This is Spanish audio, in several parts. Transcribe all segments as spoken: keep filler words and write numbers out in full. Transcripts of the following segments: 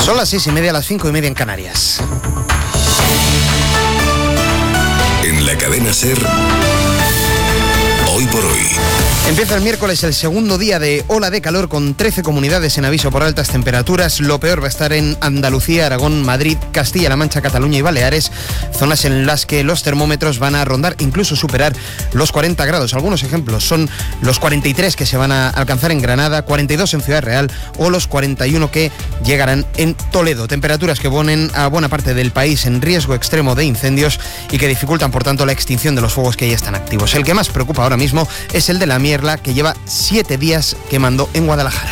Son las seis y media, las cinco y media en Canarias. En la cadena SER, Hoy por Hoy. Empieza el miércoles el segundo día de ola de calor con trece comunidades en aviso por altas temperaturas. Lo peor va a estar en Andalucía, Aragón, Madrid, Castilla-La Mancha, Cataluña y Baleares, zonas en las que los termómetros van a rondar, incluso superar los cuarenta grados. Algunos ejemplos son los cuarenta y tres que se van a alcanzar en Granada, cuarenta y dos en Ciudad Real o los cuarenta y uno que llegarán en Toledo. Temperaturas que ponen a buena parte del país en riesgo extremo de incendios y que dificultan, por tanto, la extinción de los fuegos que ya están activos. El que más preocupa ahora mismo es el de la Mierla, que lleva siete días quemando en Guadalajara.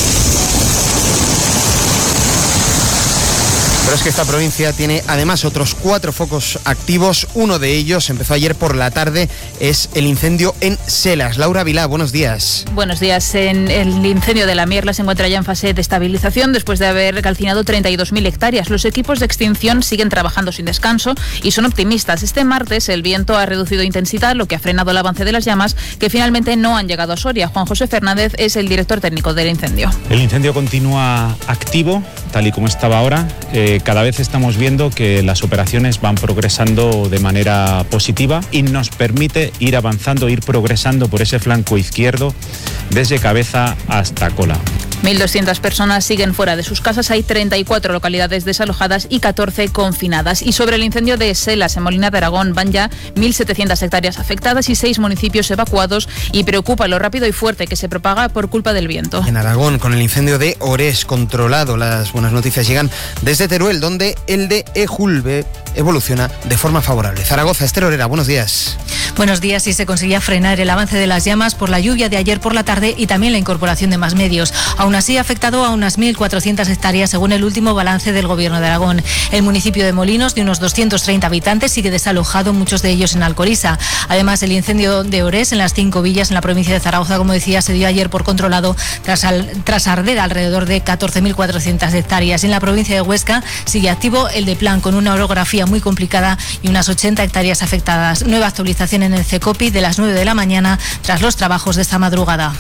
Pero es que esta provincia tiene además otros cuatro focos activos. Uno de ellos empezó ayer por la tarde, es el incendio en Selas. Laura Vilá, buenos días. Buenos días. En el incendio de la Mierla se encuentra ya en fase de estabilización después de haber calcinado treinta y dos mil hectáreas. Los equipos de extinción siguen trabajando sin descanso y son optimistas. Este martes el viento ha reducido intensidad, lo que ha frenado el avance de las llamas, que finalmente no han llegado a Soria. Juan José Fernández es el director técnico del incendio. El incendio continúa activo, tal y como estaba ahora. Eh, Cada vez estamos viendo que las operaciones van progresando de manera positiva y nos permite ir avanzando, ir progresando por ese flanco izquierdo desde cabeza hasta cola. mil doscientas personas siguen fuera de sus casas, hay treinta y cuatro localidades desalojadas y catorce confinadas. Y sobre el incendio de Selas, en Molina de Aragón, van ya mil setecientas hectáreas afectadas y seis municipios evacuados, y preocupa lo rápido y fuerte que se propaga por culpa del viento. En Aragón, con el incendio de Orés controlado, las buenas noticias llegan desde Teruel, donde el de Ejulbe evoluciona de forma favorable. Zaragoza, Esther Orera, buenos días. Buenos días. Y se conseguía frenar el avance de las llamas por la lluvia de ayer por la tarde y también la incorporación de más medios. Aún así, ha afectado a unas mil cuatrocientas hectáreas según el último balance del Gobierno de Aragón. El municipio de Molinos, de unos doscientos treinta habitantes, sigue desalojado, muchos de ellos en Alcoriza. Además, el incendio de Orés en las cinco villas en la provincia de Zaragoza, como decía, se dio ayer por controlado tras, al, tras arder alrededor de catorce mil cuatrocientas hectáreas. En la provincia de Huesca sigue activo el de Plan, con una orografía muy complicada y unas ochenta hectáreas afectadas. Nueva actualización en el CECOPI de las nueve de la mañana tras los trabajos de esta madrugada.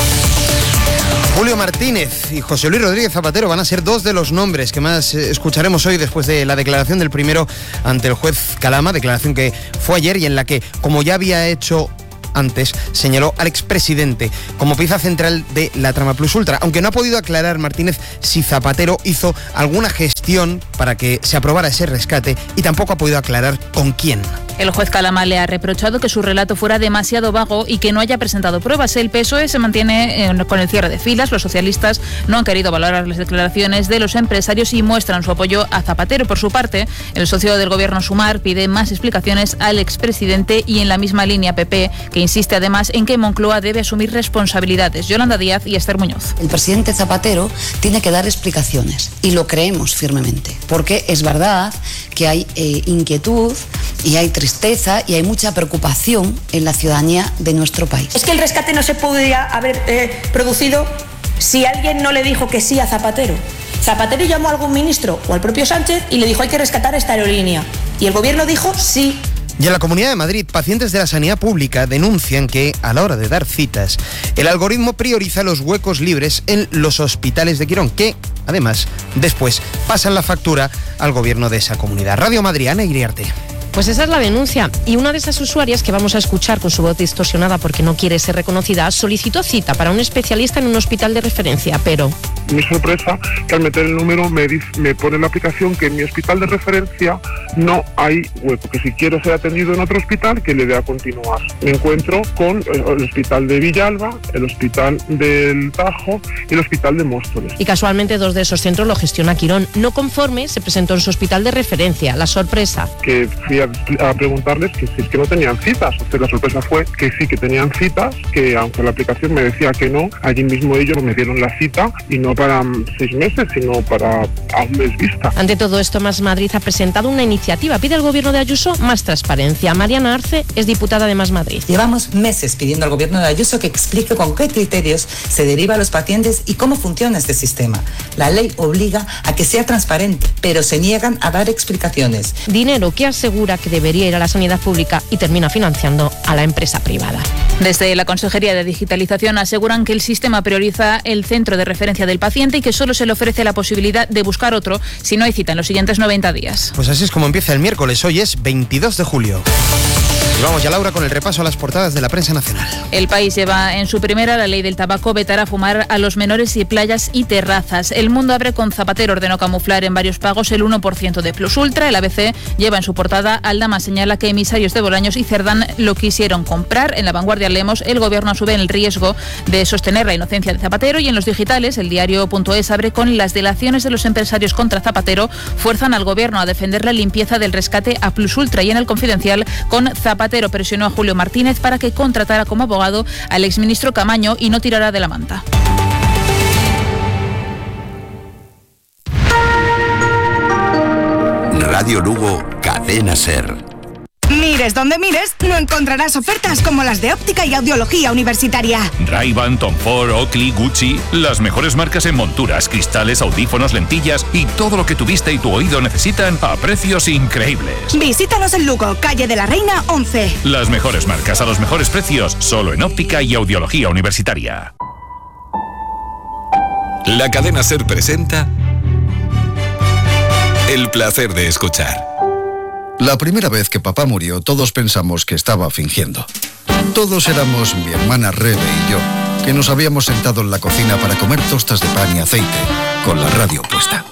Julio Martínez y José Luis Rodríguez Zapatero van a ser dos de los nombres que más escucharemos hoy después de la declaración del primero ante el juez Calama, declaración que fue ayer y en la que, como ya había hecho antes, señaló al expresidente como pieza central de la trama Plus Ultra, aunque no ha podido aclarar Martínez si Zapatero hizo alguna gestión para que se aprobara ese rescate y tampoco ha podido aclarar con quién. El juez Calama le ha reprochado que su relato fuera demasiado vago y que no haya presentado pruebas. El P S O E se mantiene eh, con el cierre de filas. Los socialistas no han querido valorar las declaraciones de los empresarios y muestran su apoyo a Zapatero. Por su parte, el socio del gobierno Sumar pide más explicaciones al expresidente y en la misma línea P P, que insiste además en que Moncloa debe asumir responsabilidades. Yolanda Díaz y Esther Muñoz. El presidente Zapatero tiene que dar explicaciones y lo creemos firmemente, porque es verdad que hay eh, inquietud y hay tristeza y hay mucha preocupación en la ciudadanía de nuestro país. Es que el rescate no se podría haber eh, producido si alguien no le dijo que sí a Zapatero. Zapatero llamó a algún ministro o al propio Sánchez y le dijo: hay que rescatar esta aerolínea. Y el gobierno dijo sí. Y en la Comunidad de Madrid, pacientes de la sanidad pública denuncian que, a la hora de dar citas, el algoritmo prioriza los huecos libres en los hospitales de Quirón, que, además, después pasan la factura al gobierno de esa comunidad. Radio Madrid, Ana Iriarte. Pues esa es la denuncia. Y una de esas usuarias, que vamos a escuchar con su voz distorsionada porque no quiere ser reconocida, solicitó cita para un especialista en un hospital de referencia, pero... Mi sorpresa, que al meter el número me, dice, me pone en la aplicación que en mi hospital de referencia no hay hueco, que si quiero ser atendido en otro hospital, que le dé a continuar. Me encuentro con el hospital de Villalba, el hospital del Tajo y el hospital de Móstoles. Y casualmente dos de esos centros lo gestiona Quirón. No conforme, se presentó en su hospital de referencia. La sorpresa... Que fui a, a preguntarles que si es que no tenían citas. Entonces la sorpresa fue que sí que tenían citas, que aunque la aplicación me decía que no, allí mismo ellos me dieron la cita y no para seis meses, sino para a un mes vista. Ante todo esto, Más Madrid ha presentado una iniciativa. Pide al gobierno de Ayuso más transparencia. Mariana Arce es diputada de Más Madrid. Llevamos meses pidiendo al gobierno de Ayuso que explique con qué criterios se deriva a los pacientes y cómo funciona este sistema. La ley obliga a que sea transparente, pero se niegan a dar explicaciones. Dinero que asegura que debería ir a la sanidad pública y termina financiando a la empresa privada. Desde la Consejería de Digitalización aseguran que el sistema prioriza el centro de referencia del paciente paciente y que solo se le ofrece la posibilidad de buscar otro si no hay cita en los siguientes noventa días. Pues así es como empieza el miércoles. Hoy es veintidós de julio. Y vamos ya, Laura, con el repaso a las portadas de la prensa nacional. El País lleva en su primera la ley del tabaco, vetará fumar a los menores y playas y terrazas. El Mundo abre con Zapatero, ordenó camuflar en varios pagos el uno por ciento de Plus Ultra. El A B C lleva en su portada, Aldama señala que emisarios de Bolaños y Cerdán lo quisieron comprar. En La Vanguardia leemos, el gobierno asume el riesgo de sostener la inocencia de Zapatero. Y en los digitales, el diario.es abre con las delaciones de los empresarios contra Zapatero fuerzan al gobierno a defender la limpieza del rescate a Plus Ultra. Y en el Confidencial, con Zapatero presionó a Julio Martínez para que contratara como abogado al exministro Camaño y no tirara de la manta. Radio Lugo, Cadena Ser. Mires donde mires, no encontrarás ofertas como las de óptica y audiología universitaria. Ray-Ban, Tom Ford, Oakley, Gucci, las mejores marcas en monturas, cristales, audífonos, lentillas y todo lo que tu vista y tu oído necesitan a precios increíbles. Visítanos en Lugo, calle de la Reina once. Las mejores marcas a los mejores precios, solo en óptica y audiología universitaria. La Cadena Ser presenta El placer de escuchar. La primera vez que papá murió, todos pensamos que estaba fingiendo. Todos éramos mi hermana Rebe y yo, que nos habíamos sentado en la cocina para comer tostas de pan y aceite, con la radio puesta.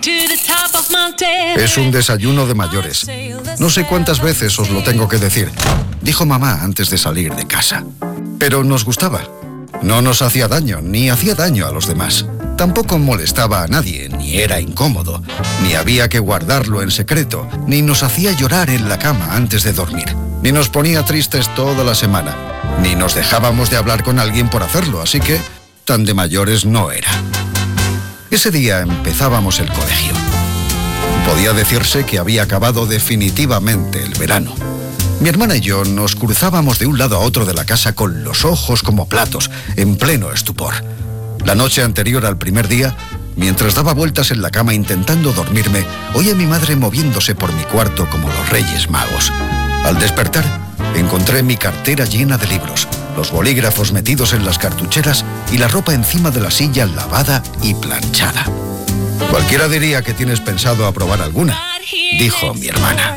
Es un desayuno de mayores. No sé cuántas veces os lo tengo que decir, dijo mamá antes de salir de casa. Pero nos gustaba. No nos hacía daño, ni hacía daño a los demás. Tampoco molestaba a nadie, ni era incómodo, ni había que guardarlo en secreto, ni nos hacía llorar en la cama antes de dormir, ni nos ponía tristes toda la semana, ni nos dejábamos de hablar con alguien por hacerlo, así que tan de mayores no era. Ese día empezábamos el colegio. Podía decirse que había acabado definitivamente el verano. Mi hermana y yo nos cruzábamos de un lado a otro de la casa con los ojos como platos, en pleno estupor. La noche anterior al primer día, mientras daba vueltas en la cama intentando dormirme, oí a mi madre moviéndose por mi cuarto como los Reyes Magos. Al despertar, encontré mi cartera llena de libros, los bolígrafos metidos en las cartucheras y la ropa encima de la silla lavada y planchada. Cualquiera diría que tienes pensado aprobar alguna, dijo mi hermana.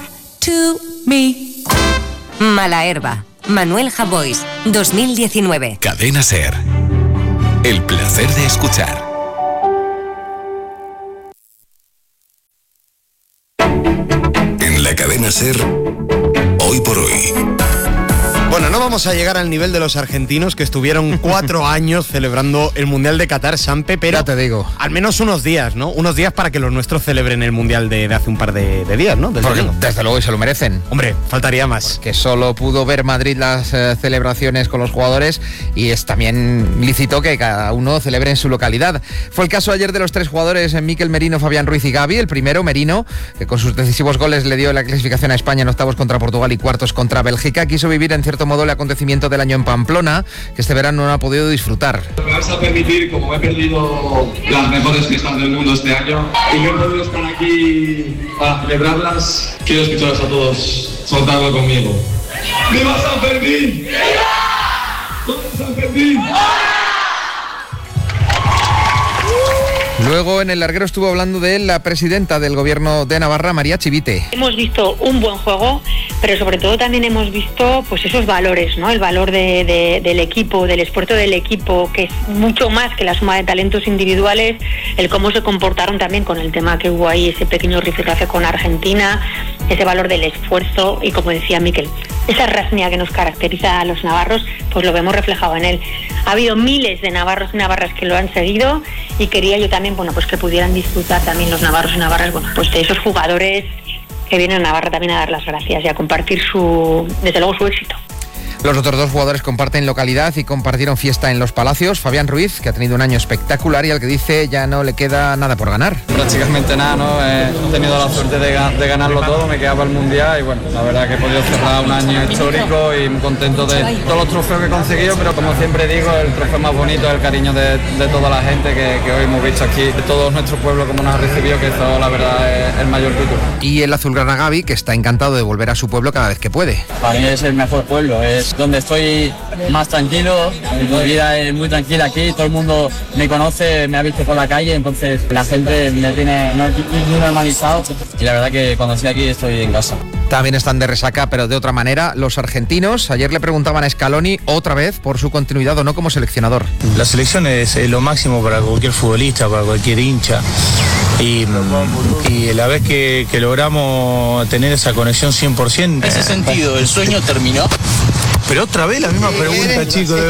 Mala Herba, Manuel Javois, dos mil diecinueve. Cadena Ser. El placer de escuchar. En la Cadena Ser, hoy por hoy. Bueno, no vamos a llegar al nivel de los argentinos que estuvieron cuatro años celebrando el Mundial de Qatar, Sampe, pero ya te digo, al menos unos días, ¿no? Unos días para que los nuestros celebren el Mundial de, de hace un par de, de días, ¿no? Desde, luego. desde luego, y se lo merecen. Hombre, faltaría más. Que solo pudo ver Madrid las eh, celebraciones con los jugadores y es también lícito que cada uno celebre en su localidad. Fue el caso ayer de los tres jugadores, Mikel Merino, Fabián Ruiz y Gavi. El primero, Merino, que con sus decisivos goles le dio la clasificación a España en octavos contra Portugal y cuartos contra Bélgica, quiso vivir en cierto modo el acontecimiento del año en Pamplona, que este verano no ha podido disfrutar. Me vas a permitir, como he perdido las mejores fiestas del mundo este año y no he podido estar aquí para celebrarlas, quiero escucharos a todos soltarlo conmigo. ¡Viva San Fermín! ¡Viva San Fermín! Luego en el larguero estuvo hablando de la presidenta del gobierno de Navarra, María Chivite. Hemos visto un buen juego, pero sobre todo también hemos visto pues esos valores, ¿no? El valor de, de, del equipo, del esfuerzo del equipo, que es mucho más que la suma de talentos individuales, el cómo se comportaron también con el tema que hubo ahí, ese pequeño rifirrafe con Argentina, ese valor del esfuerzo y, como decía Mikel, esa rasmia que nos caracteriza a los navarros, pues lo vemos reflejado en él. Ha habido miles de navarros y navarras que lo han seguido y quería yo también, bueno, pues que pudieran disfrutar también los navarros y navarras, bueno, pues de esos jugadores que vienen a Navarra también a dar las gracias y a compartir su, desde luego, su éxito. Los otros dos jugadores comparten localidad y compartieron fiesta en Los Palacios. Fabián Ruiz, que ha tenido un año espectacular y al que dice ya no le queda nada por ganar. Prácticamente nada, ¿no? Eh, he tenido la suerte de, de ganarlo todo, me quedaba el Mundial y bueno, la verdad que he podido cerrar un año histórico y muy contento de todos los trofeos que he conseguido, pero como siempre digo, el trofeo más bonito es el cariño de, de toda la gente que, que hoy hemos visto aquí, de todo nuestro pueblo como nos ha recibido, que eso la verdad es el mayor título. Y el azulgrana Gavi, que está encantado de volver a su pueblo cada vez que puede. Para mí es el mejor pueblo, es es donde estoy más tranquilo, mi vida es muy tranquila aquí, todo el mundo me conoce, me ha visto por la calle, entonces la gente me tiene muy normalizado y la verdad que cuando estoy aquí estoy en casa. También están de resaca, pero de otra manera, los argentinos. Ayer le preguntaban a Scaloni otra vez por su continuidad o no como seleccionador. La selección es lo máximo para cualquier futbolista, para cualquier hincha. Y, y la vez que, que logramos tener esa conexión cien por ciento... En ese sentido, ¿el sueño terminó? Pero otra vez la misma pregunta, chicos, de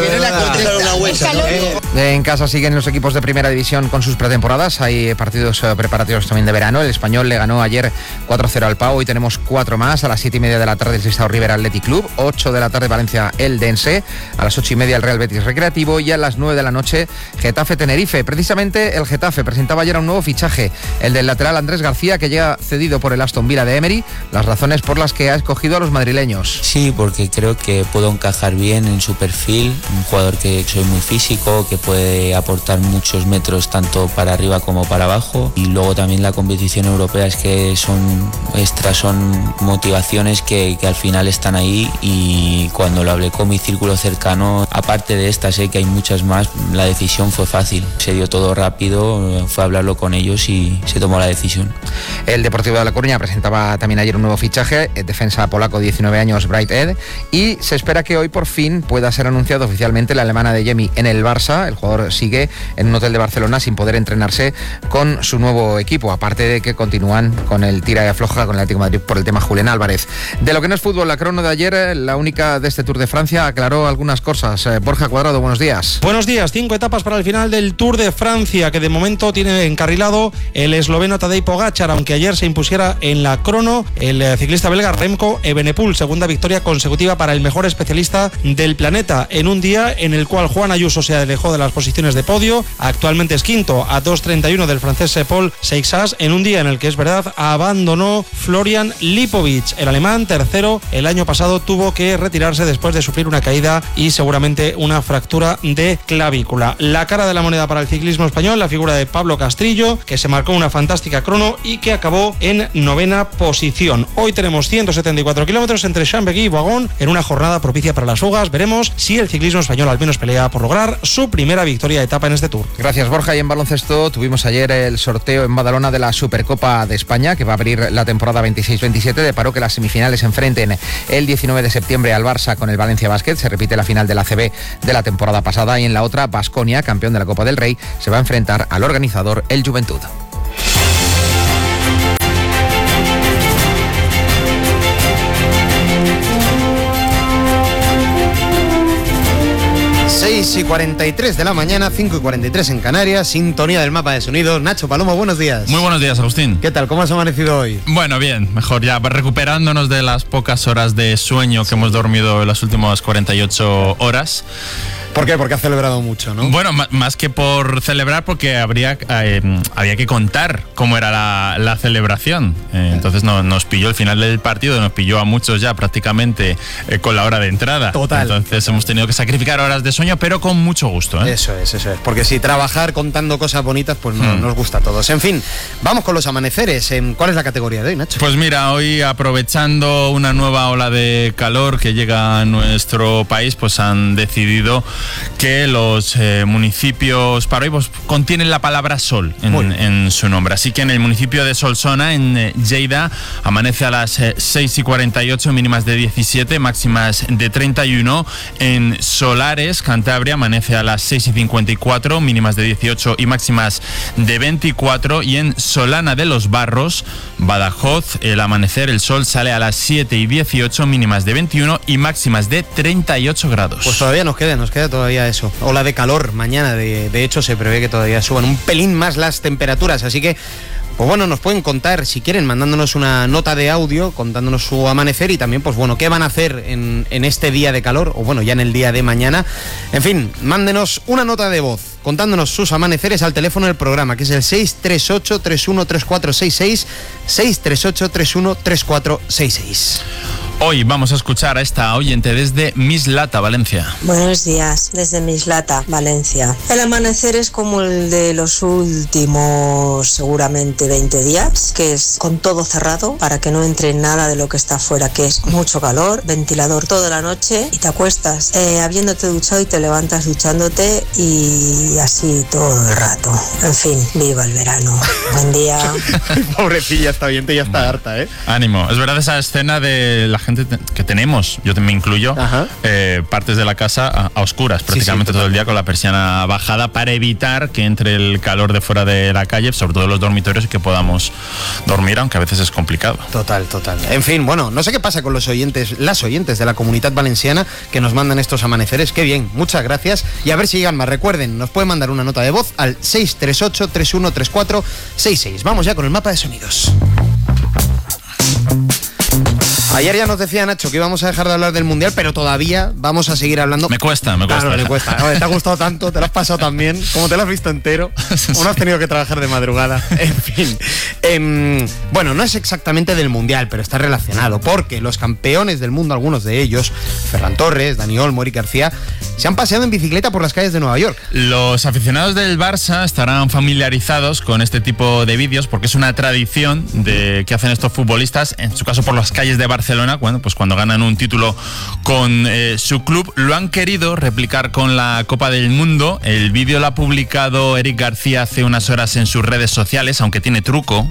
verdad. En casa siguen los equipos de primera división con sus pretemporadas. Hay partidos preparatorios también de verano. El Español le ganó ayer cuatro cero al Pau. Hoy tenemos cuatro más. A las siete y media de la tarde el Sestao River Athletic Club. ocho de la tarde Valencia Eldense. A las ocho y media el Real Betis Recreativo. Y a las nueve de la noche Getafe Tenerife. Precisamente el Getafe presentaba ayer un nuevo fichaje. El del lateral Andrés García, que llega cedido por el Aston Villa de Emery. Las razones por las que ha escogido a los madrileños. Sí, porque creo que puedo encajar bien en su perfil, un jugador que soy muy físico, que puede aportar muchos metros tanto para arriba como para abajo, y luego también la competición europea es que son extras, son motivaciones que, que al final están ahí, y cuando lo hablé con mi círculo cercano, aparte de esta sé que hay muchas más, la decisión fue fácil, se dio todo rápido, fue a hablarlo con ellos y se tomó la decisión. El Deportivo de La Coruña presentaba también ayer un nuevo fichaje, el defensa polaco diecinueve años Bright Ed, y se espera que hoy por fin pueda ser anunciado oficialmente la alemana de Yemi en el Barça. El jugador sigue en un hotel de Barcelona sin poder entrenarse con su nuevo equipo, aparte de que continúan con el tira y afloja con el Atlético de Madrid por el tema Julián Álvarez. De lo que no es fútbol, la crono de ayer, la única de este Tour de Francia, aclaró algunas cosas. Eh, Borja Cuadrado, buenos días. Buenos días, cinco etapas para el final del Tour de Francia, que de momento tiene encarrilado el esloveno Tadej Pogačar, aunque ayer se impusiera en la crono el ciclista belga Remco Evenepoel, segunda victoria consecutiva para el mejor especialista del planeta, en un día en el cual Juan Ayuso se alejó de las posiciones de podio. Actualmente es quinto a dos treinta y uno del francés Paul Seixas, en un día en el que es verdad abandonó Florian Lipovic, el alemán tercero. El año pasado tuvo que retirarse después de sufrir una caída y seguramente una fractura de clavícula. La cara de la moneda para el ciclismo español, la figura de Pablo Castrillo, que se marcó una fantástica crono y que acabó en novena posición. Hoy tenemos ciento setenta y cuatro kilómetros entre Chambéry y Boigón, en una jornada propicia para las fugas. Veremos si el ciclismo español al menos pelea por lograr su primera victoria de etapa en este Tour. Gracias, Borja. Y en baloncesto tuvimos ayer el sorteo en Badalona de la Supercopa de España, que va a abrir la temporada veintiséis veintisiete. Deparó que las semifinales se enfrenten el diecinueve de septiembre al Barça con el Valencia Basket. Se repite la final de la A C B de la temporada pasada, y en la otra, Baskonia, campeón de la Copa del Rey, se va a enfrentar al organizador, el Juventud. seis y cuarenta y tres de la mañana, cinco y cuarenta y tres en Canarias, sintonía del mapa de sonidos. Nacho Palomo, buenos días. Muy buenos días, Agustín. ¿Qué tal? ¿Cómo has amanecido hoy? Bueno, bien, mejor ya, recuperándonos de las pocas horas de sueño que hemos dormido en las últimas cuarenta y ocho horas. ¿Por qué? Porque has celebrado mucho, ¿no? Bueno, m- más que por celebrar, porque habría eh, había que contar cómo era la, la celebración. Eh, entonces no, nos pilló el final del partido, nos pilló a muchos ya prácticamente eh, con la hora de entrada. Total. Entonces hemos tenido que sacrificar horas de sueño, pero con mucho gusto, ¿eh? Eso es, eso es. Porque si trabajar contando cosas bonitas, pues no, Hmm. nos gusta a todos. En fin, vamos con los amaneceres. ¿Cuál es la categoría de hoy, Nacho? Pues mira, hoy aprovechando una nueva ola de calor que llega a nuestro país, pues han decidido que los eh, municipios para hoy pues, contienen la palabra sol en, en su nombre. Así que en el municipio de Solsona, en eh, Lleida, amanece a las eh, seis y cuarenta y ocho, mínimas de diecisiete, máximas de treinta y uno. En Solares, Cantabria, amanece a las seis y cincuenta y cuatro, mínimas de dieciocho y máximas de veinticuatro. Y en Solana de los Barros, Badajoz, el amanecer, el sol sale a las siete y dieciocho, mínimas de veintiuno y máximas de treinta y ocho grados. Pues todavía nos queda, nos queda todavía eso. Ola de calor mañana, de, de hecho se prevé que todavía suban un pelín más las temperaturas, así que pues bueno, nos pueden contar si quieren mandándonos una nota de audio contándonos su amanecer y también pues bueno, qué van a hacer en, en este día de calor o bueno, ya en el día de mañana. En fin, mándenos una nota de voz contándonos sus amaneceres al teléfono del programa, que es el seis tres ocho, tres uno tres cuatro seis seis, seis tres ocho, tres uno tres cuatro seis seis. Hoy vamos a escuchar a esta oyente desde Mislata, Valencia. Buenos días, desde Mislata, Valencia. El amanecer es como el de los últimos seguramente veinte días, que es con todo cerrado para que no entre nada de lo que está afuera, que es mucho calor, ventilador toda la noche y te acuestas eh, habiéndote duchado y te levantas duchándote y así todo el rato. En fin, viva el verano. Buen día. Pobrecilla, esta oyente ya está harta, ¿eh? Ánimo. Es verdad esa escena de la gente que tenemos, yo me incluyo, eh, partes de la casa a, a oscuras, prácticamente sí, sí, todo el día con la persiana bajada para evitar que entre el calor de fuera de la calle, sobre todo en los dormitorios, y que podamos dormir, aunque a veces es complicado. Total, total. En fin, bueno, no sé qué pasa con los oyentes, las oyentes de la Comunidad Valenciana que nos mandan estos amaneceres. Qué bien, muchas gracias. Y a ver si llegan más. Recuerden, nos pueden mandar una nota de voz al seis tres ocho, tres uno tres cuatro seis seis. Vamos ya con el mapa de sonidos. Ayer ya nos decía Nacho que íbamos a dejar de hablar del Mundial, pero todavía vamos a seguir hablando. Me cuesta, me cuesta. Claro, me cuesta. Oye, te ha gustado tanto, te lo has pasado tan bien, como te lo has visto entero, o no has tenido que trabajar de madrugada. En fin. Eh, bueno, no es exactamente del Mundial, pero está relacionado, porque los campeones del mundo, algunos de ellos, Ferran Torres, Dani Olmo, Eric García, se han paseado en bicicleta por las calles de Nueva York. Los aficionados del Barça estarán familiarizados con este tipo de vídeos porque es una tradición de que hacen estos futbolistas, en su caso por las calles de Barcelona. Bueno, pues cuando ganan un título con eh, su club, lo han querido replicar con la Copa del Mundo. El vídeo lo ha publicado Eric García hace unas horas en sus redes sociales, aunque tiene truco.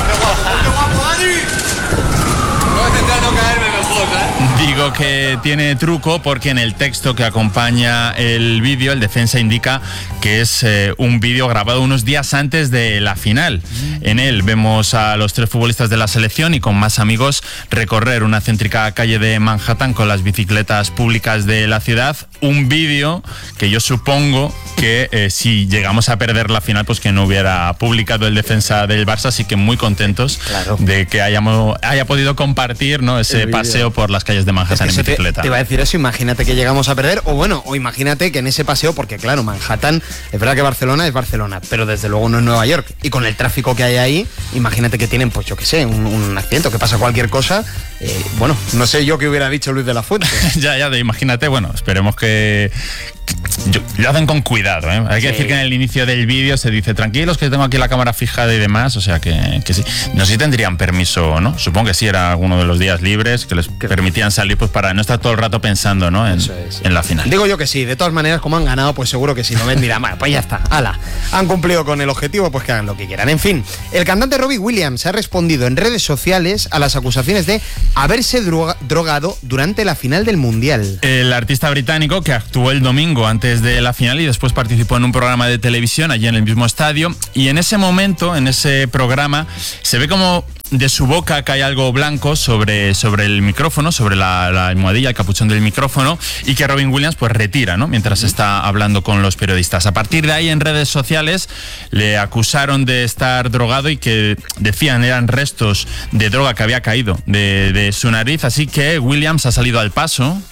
Digo que tiene truco porque en el texto que acompaña el vídeo, el defensa indica que es eh, un vídeo grabado unos días antes de la final. En él vemos a los tres futbolistas de la selección y con más amigos recorrer una céntrica calle de Manhattan con las bicicletas públicas de la ciudad. Un vídeo que yo supongo que eh, si llegamos a perder la final, pues que no hubiera publicado el defensa del Barça, así que muy contentos claro. de que hayamos, haya podido compartir, ¿no?, ese paseo por las calles de Manhattan es que en bicicleta. Te, te iba a decir eso, imagínate que llegamos a perder, o bueno, o imagínate que en ese paseo, porque claro, Manhattan, es verdad que Barcelona es Barcelona, pero desde luego no es Nueva York, y con el tráfico que hay ahí, imagínate que tienen, pues yo qué sé, un, un accidente, que pasa cualquier cosa, eh, bueno, no sé yo qué hubiera dicho Luis de la Fuente. ya, ya, de, imagínate, bueno, esperemos que... Yo, lo hacen con cuidado, ¿eh? Hay que sí. decir que en el inicio del vídeo se dice tranquilos que tengo aquí la cámara fijada y demás, o sea que, que sí. No sé si tendrían permiso, ¿no? Supongo que sí, era alguno de los días libres que les ¿Qué? permitían salir pues para no estar todo el rato pensando, ¿no? En, es. en la final. Digo yo que sí, de todas maneras, como han ganado, pues seguro que si lo ven, mira, bueno, pues ya está, ala. Han cumplido con el objetivo, pues que hagan lo que quieran. En fin, el cantante Robbie Williams ha respondido en redes sociales a las acusaciones de haberse droga, drogado durante la final del Mundial. El artista británico que actuó el domingo antes de la final y después participó en un programa de televisión allí en el mismo estadio, y en ese momento, en ese programa, se ve como de su boca cae algo blanco sobre, sobre el micrófono, sobre la, la almohadilla, el capuchón del micrófono, y que Robin Williams pues retira, ¿no?, mientras está hablando con los periodistas. A partir de ahí, en redes sociales le acusaron de estar drogado y que decían eran restos de droga que había caído de, de su nariz, así que Williams ha salido al paso.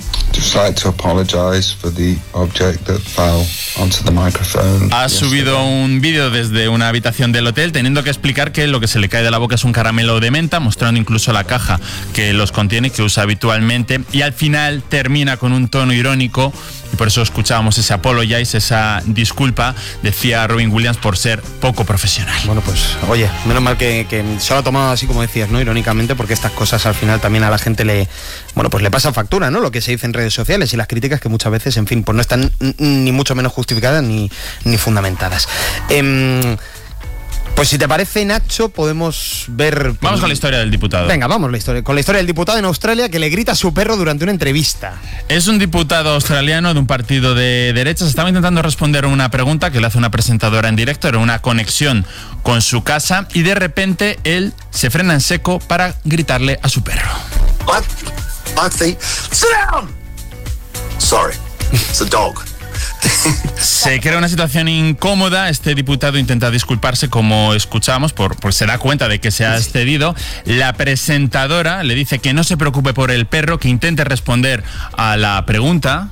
Ha subido un vídeo desde una habitación del hotel teniendo que explicar que lo que se le cae de la boca es un caramelo de menta, mostrando incluso la caja que los contiene, que usa habitualmente, y al final termina con un tono irónico, y por eso escuchábamos ese apologize, esa disculpa, decía Robin Williams, por ser poco profesional. Bueno, pues oye, menos mal que, que se lo ha tomado así como decías, ¿no?, irónicamente, porque estas cosas al final también a la gente le, bueno, pues le pasan factura, ¿no?, lo que se dice en redes sociales y las críticas que muchas veces, en fin, pues no están ni mucho menos justificadas ni, ni fundamentadas. Eh, Pues si te parece, Nacho, podemos ver... Vamos con la historia del diputado. Venga, vamos la historia, con la historia del diputado en Australia que le grita a su perro durante una entrevista. Es un diputado australiano de un partido de derechas. Estaba intentando responder una pregunta que le hace una presentadora en directo. Era una conexión con su casa y de repente él se frena en seco para gritarle a su perro. I, I think... Sit down! Sorry, it's a dog. Se crea una situación incómoda. Este diputado intenta disculparse, como escuchamos, por, por se da cuenta de que se ha excedido. La presentadora le dice que no se preocupe por el perro, que intente responder a la pregunta.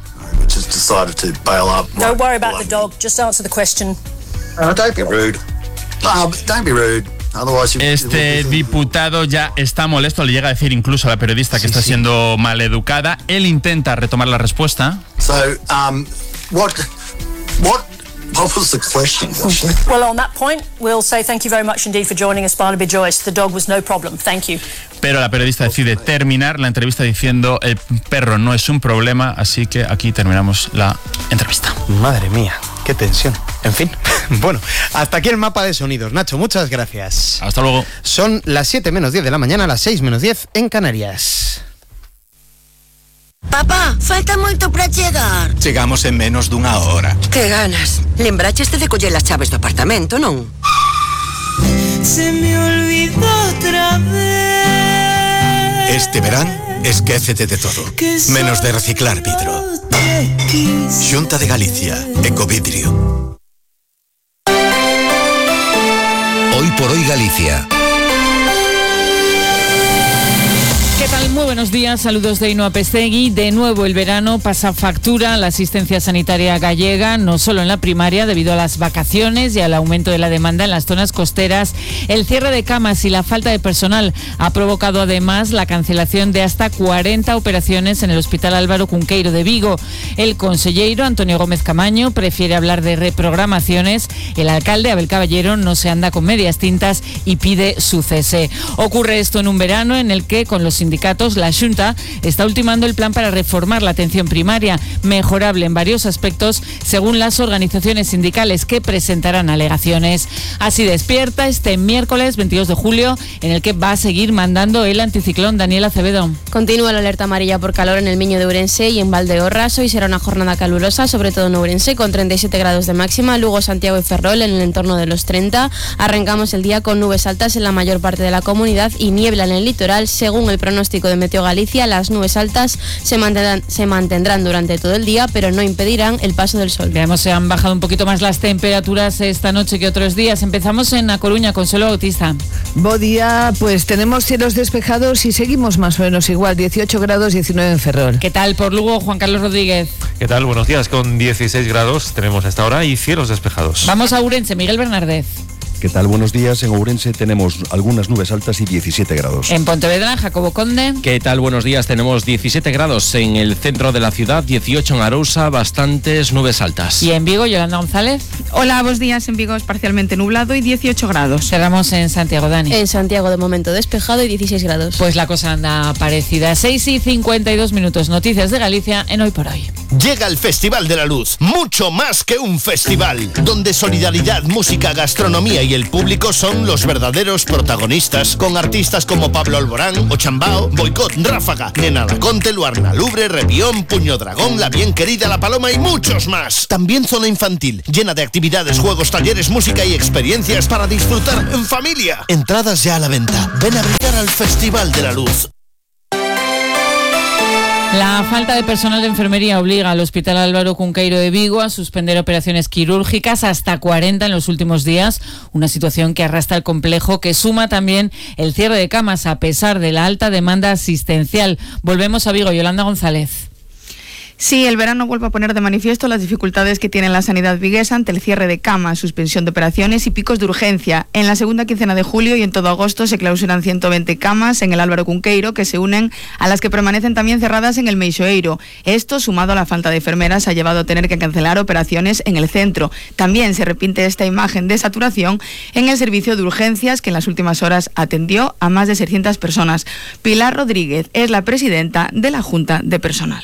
Don't worry about the dog, just answer the question. Uh, don't be rude. Uh, don't be rude. Este diputado ya está molesto, le llega a decir incluso a la periodista que sí, está sí. siendo maleducada. Él intenta retomar la respuesta. So, um, what, what What was the question? Well, on that point, we'll say thank you very much indeed for joining us, Barnaby Joyce. The dog was no problem. Thank you. Pero la periodista decide terminar la entrevista diciendo el perro no es un problema, así que aquí terminamos la entrevista. Madre mía, qué tensión. En fin, bueno, hasta aquí el mapa de sonidos. Nacho, muchas gracias. Hasta luego. Son las siete menos diez de la mañana, las seis menos diez en Canarias. Papá, falta moito para chegar. Chegamos en menos dunha hora. Que ganas. Lembraches de coller as chaves do apartamento, non? Se me olvidó otra vez. Este verán, esquécete de todo. Menos de reciclar vidro. Xunta de Galicia, Ecovidrio. Hoy por hoy Galicia. ¿Qué tal? Muy buenos días, saludos de Ainhoa Pestegui. De nuevo el verano pasa factura a la asistencia sanitaria gallega, no solo en la primaria, debido a las vacaciones y al aumento de la demanda en las zonas costeras. El cierre de camas y la falta de personal ha provocado además la cancelación de hasta cuarenta operaciones en el Hospital Álvaro Cunqueiro de Vigo. El consellero Antonio Gómez Camaño prefiere hablar de reprogramaciones. El alcalde Abel Caballero no se anda con medias tintas y pide su cese. Ocurre esto en un verano en el que con los sindicatos la Xunta está ultimando el plan para reformar la atención primaria, mejorable en varios aspectos según las organizaciones sindicales que presentarán alegaciones. Así despierta este miércoles veintidós de julio, en el que va a seguir mandando el anticiclón. Daniel Acevedo. Continúa la alerta amarilla por calor en el Miño de Ourense y en Valdeorras. Hoy será una jornada calurosa, sobre todo en Ourense, con treinta y siete grados de máxima, Lugo, Santiago y Ferrol en el entorno de los treinta. Arrancamos el día con nubes altas en la mayor parte de la comunidad y niebla en el litoral. Según el pronóstico de Meteo Galicia, las nubes altas se mantendrán, se mantendrán durante todo el día, pero no impedirán el paso del sol. Veamos, se han bajado un poquito más las temperaturas esta noche que otros días. Empezamos en A Coruña, Consuelo Bautista. Buen día, pues tenemos cielos despejados y seguimos más o menos igual, dieciocho grados, diecinueve en Ferrol. ¿Qué tal por Lugo, Juan Carlos Rodríguez? ¿Qué tal? Buenos días, con dieciséis grados tenemos hasta ahora y cielos despejados. Vamos a Ourense, Miguel Bernardez. ¿Qué tal? Buenos días. En Ourense tenemos algunas nubes altas y diecisiete grados. En Pontevedra, Jacobo Conde. ¿Qué tal? Buenos días. Tenemos diecisiete grados en el centro de la ciudad, dieciocho en Arousa, bastantes nubes altas. ¿Y en Vigo, Yolanda González? Hola, buenos días. En Vigo es parcialmente nublado y dieciocho grados. Cerramos en Santiago, Dani. En Santiago de momento despejado y dieciséis grados. Pues la cosa anda parecida. seis y cincuenta y dos minutos. Noticias de Galicia en Hoy por Hoy. Llega el Festival de la Luz, mucho más que un festival, donde solidaridad, música, gastronomía y el público son los verdaderos protagonistas, con artistas como Pablo Alborán, Ochambao, Boicot, Ráfaga, Nena Laconte, Luarna Lubre, Revión, Puño Dragón, La Bien Querida, La Paloma y muchos más. También zona infantil, llena de actividades, juegos, talleres, música y experiencias para disfrutar en familia. Entradas ya a la venta. Ven a brillar al Festival de la Luz. La falta de personal de enfermería obliga al Hospital Álvaro Cunqueiro de Vigo a suspender operaciones quirúrgicas, hasta cuarenta en los últimos días, una situación que arrastra el complejo, que suma también el cierre de camas a pesar de la alta demanda asistencial. Volvemos a Vigo, Yolanda González. Sí, el verano vuelve a poner de manifiesto las dificultades que tiene la sanidad viguesa ante el cierre de camas, suspensión de operaciones y picos de urgencia. En la segunda quincena de julio y en todo agosto se clausuran ciento veinte camas en el Álvaro Cunqueiro, que se unen a las que permanecen también cerradas en el Meixoeiro. Esto, sumado a la falta de enfermeras, ha llevado a tener que cancelar operaciones en el centro. También se repite esta imagen de saturación en el servicio de urgencias, que en las últimas horas atendió a más de seiscientas personas. Pilar Rodríguez es la presidenta de la Junta de Personal.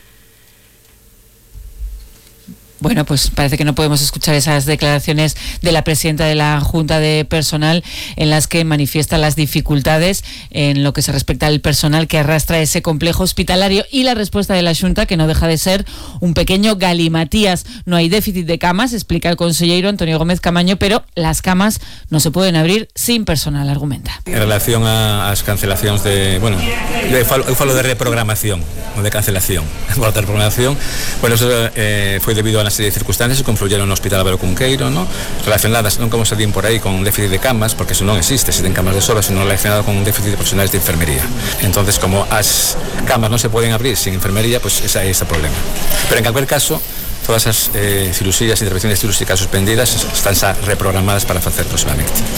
Bueno, pues parece que no podemos escuchar esas declaraciones de la presidenta de la Junta de Personal en las que manifiesta las dificultades en lo que se respecta al personal que arrastra ese complejo hospitalario, y la respuesta de la Junta, que no deja de ser un pequeño galimatías. No hay déficit de camas, explica el consellero Antonio Gómez Camaño, pero las camas no se pueden abrir sin personal, argumenta. En relación a las cancelaciones de, bueno, yo falo, yo falo de reprogramación, no de cancelación. Por la reprogramación, bueno, eso eh, fue debido a la serie de circunstancias que confluyeron no Hospital Álvaro Cunqueiro, ¿no? Relacionadas non como se din por aí con déficit de camas, porque eso non existe, se ten camas de sobra, sino relacionado con un déficit de profesionales de enfermería. Entonces, como as camas non se poden abrir sin enfermería, pues ese é ese problema. Pero en cualquier caso, todas as eh, cirugías, intervenciones quirúrgicas suspendidas están xa reprogramadas para facer próximamente. A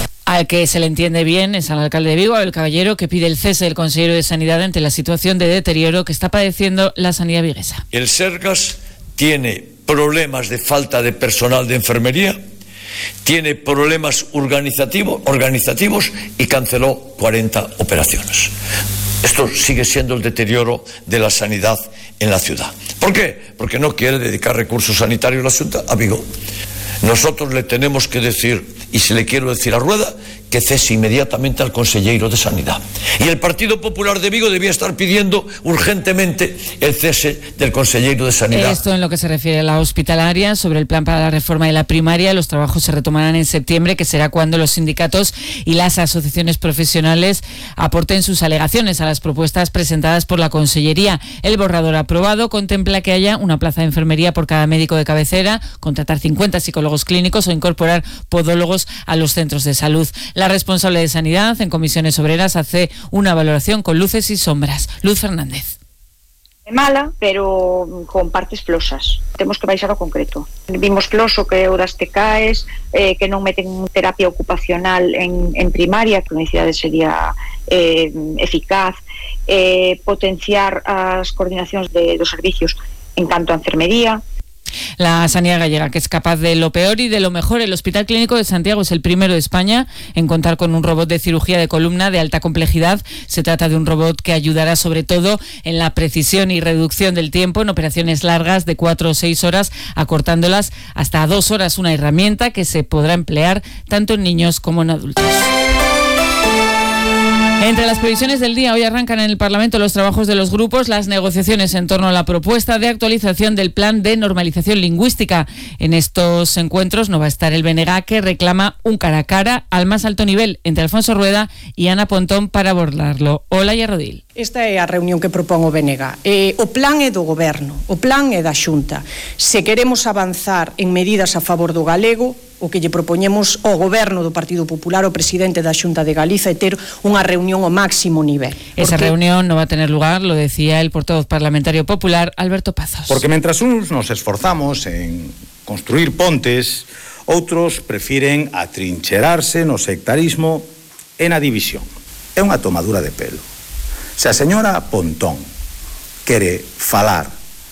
Al que se le entiende bien es al alcalde de Vigo, Abel Caballero, que pide el cese del consejero de Sanidad ante la situación de deterioro que está padeciendo la sanidad viguesa. El Sergas tiene problemas de falta de personal de enfermería, tiene problemas organizativos, organizativos y canceló cuarenta operaciones. Esto sigue siendo el deterioro de la sanidad en la ciudad. ¿Por qué? Porque no quiere dedicar recursos sanitarios la Xunta a Vigo. Nosotros le tenemos que decir, y si le quiero decir a Rueda, que cese inmediatamente al consejero de Sanidad. Y el Partido Popular de Vigo debía estar pidiendo urgentemente el cese del consejero de Sanidad. Esto en lo que se refiere a la hospitalaria. Sobre el plan para la reforma de la primaria, los trabajos se retomarán en septiembre, que será cuando los sindicatos y las asociaciones profesionales aporten sus alegaciones a las propuestas presentadas por la Consellería. El borrador aprobado contempla que haya una plaza de enfermería por cada médico de cabecera, contratar cincuenta psicólogos clínicos o incorporar podólogos a los centros de salud. La responsable de Sanidad en Comisiones Obreras hace una valoración con luces y sombras. Luz Fernández. Mala, pero con partes flosas. Temos que baixar ao concreto. Vimos floso que o das T K Es, eh, que non meten terapia ocupacional en, en primaria, que a universidade sería eh, eficaz, eh, potenciar as coordinacións de, dos servicios en canto a enfermería. La sanidad gallega, que es capaz de lo peor y de lo mejor. El Hospital Clínico de Santiago es el primero de España en contar con un robot de cirugía de columna de alta complejidad. Se trata de un robot que ayudará sobre todo en la precisión y reducción del tiempo en operaciones largas de cuatro o seis horas, acortándolas hasta dos horas. Una herramienta que se podrá emplear tanto en niños como en adultos. Entre las previsiones del día, hoy arrancan en el Parlamento los trabajos de los grupos, las negociaciones en torno a la propuesta de actualización del plan de normalización lingüística. En estos encuentros no va a estar el B N G, que reclama un cara a cara al más alto nivel entre Alfonso Rueda y Ana Pontón para abordarlo. Olaya Rodil. Esta é a reunión que propón o B N G. Eh, o plan é do Goberno, o plan é da Xunta. Se queremos avanzar en medidas a favor do galego, o que lle propoñemos ao Goberno do Partido Popular, o presidente da Xunta de Galiza, é ter unha reunión ao máximo nivel. Esa porque... reunión no va a tener lugar, lo decía el portavoz parlamentario popular, Alberto Pazos. Porque mientras uns nos esforzamos en construir pontes, outros prefiren atrincherarse no sectarismo e na división. É unha tomadura de pelo. Se a señora Pontón quere falar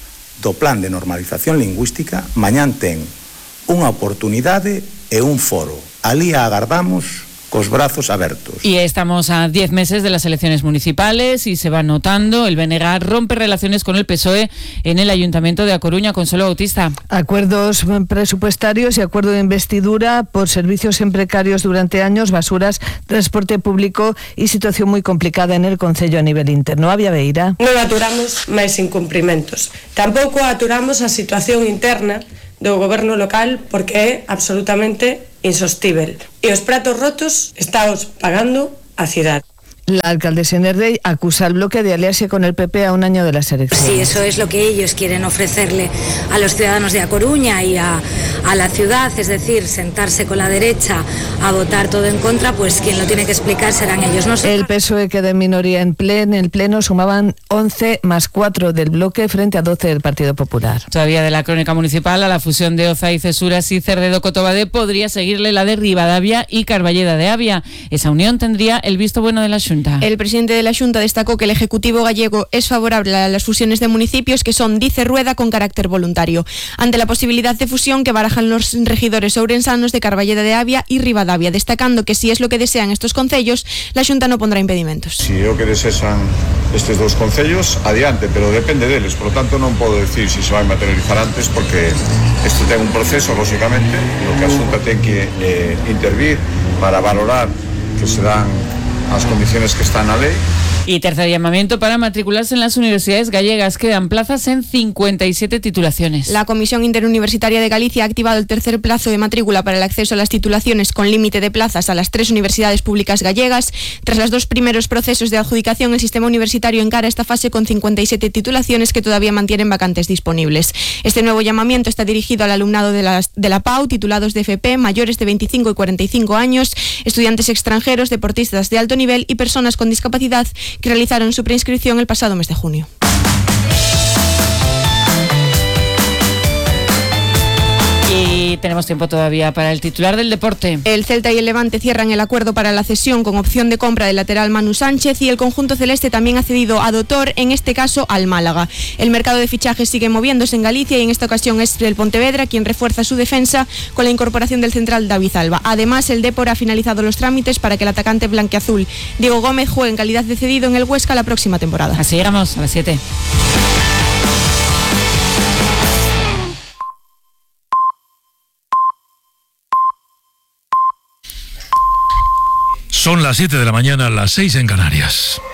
do plan de normalización lingüística, mañán ten unha oportunidade e un foro. Alí a agardamos cos brazos abertos. Y estamos a diez meses de las elecciones municipales y se va notando. El B N G rompe relaciones con el P S O E en el Ayuntamiento de A Coruña. Consuelo Bautista. Acuerdos presupuestarios y acuerdo de investidura por servicios en precarios durante años, basuras, transporte público y situación muy complicada en el Concello a nivel interno. Avia Beira. Non aturamos máis incumprimentos. Tampouco aturamos a situación interna do goberno local, porque é absolutamente insostível. E os pratos rotos estáos pagando a cidade. La alcaldesa Nerdey acusa al bloque de aliarse con el P P a un año de las elecciones. Sí, eso es lo que ellos quieren ofrecerle a los ciudadanos de A Coruña y a, a la ciudad, es decir, sentarse con la derecha a votar todo en contra, pues quien lo tiene que explicar serán ellos. No sé. El P S O E queda en minoría en, plen, en el pleno, sumaban once más cuatro del bloque frente a doce del Partido Popular. Todavía de la crónica municipal, a la fusión de Oza y Cesuras y Cerdedo-Cotobade podría seguirle la de Ribadavia y Carballeda de Avia. Esa unión tendría el visto bueno de la Xunta. El presidente de la Xunta destacó que el Ejecutivo gallego es favorable a las fusiones de municipios que son, dice Rueda, con carácter voluntario. Ante la posibilidad de fusión que barajan los regidores ourensanos de Carballeda de Avia y Ribadavia, destacando que si es lo que desean estos concellos, la Xunta no pondrá impedimentos. Si é o que desean estes dous concellos, adiante, pero depende deles, por lo tanto non podo decir se se vai materializar antes, porque isto ten un proceso, lógicamente, no que a Xunta ten que eh, intervir para valorar que se dan as condiciones que están na lei. Y tercer llamamiento para matricularse en las universidades gallegas. Quedan plazas en cincuenta y siete titulaciones. La Comisión Interuniversitaria de Galicia ha activado el tercer plazo de matrícula para el acceso a las titulaciones con límite de plazas a las tres universidades públicas gallegas. Tras los dos primeros procesos de adjudicación, el sistema universitario encara esta fase con cincuenta y siete titulaciones que todavía mantienen vacantes disponibles. Este nuevo llamamiento está dirigido al alumnado de la, de la P A U, titulados de F P, mayores de veinticinco y cuarenta y cinco años, estudiantes extranjeros, deportistas de alto nivel y personas con discapacidad que realizaron su preinscripción el pasado mes de junio. Y tenemos tiempo todavía para el titular del deporte. El Celta y el Levante cierran el acuerdo para la cesión con opción de compra del lateral Manu Sánchez y el conjunto celeste también ha cedido a Dotor, en este caso al Málaga. El mercado de fichajes sigue moviéndose en Galicia y en esta ocasión es el Pontevedra quien refuerza su defensa con la incorporación del central David Alba. Además, el Dépor ha finalizado los trámites para que el atacante blanquiazul Diego Gómez juegue en calidad de cedido en el Huesca la próxima temporada. Así llegamos a las siete. Son las siete de la mañana, las seis en Canarias.